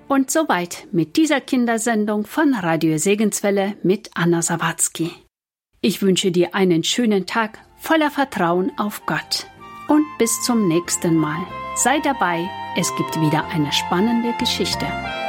Und soweit mit dieser Kindersendung von Radio Segenswelle mit Anna Sawatzki. Ich wünsche dir einen schönen Tag voller Vertrauen auf Gott. Und bis zum nächsten Mal. Sei dabei, es gibt wieder eine spannende Geschichte.